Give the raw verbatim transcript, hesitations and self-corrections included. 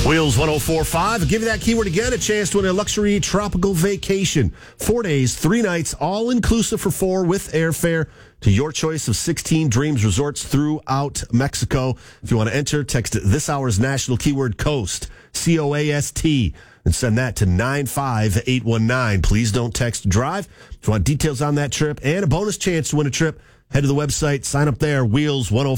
Wheels one oh four point five. I'll give you that keyword again. A chance to win a luxury tropical vacation. Four days, three nights, all inclusive for four with airfare to your choice of sixteen Dreams resorts throughout Mexico. If you want to enter, text this hour's national keyword COAST, C O A S T, and send that to nine five eight one nine. Please don't text drive. If you want details on that trip and a bonus chance to win a trip, head to the website, sign up there, wheels one oh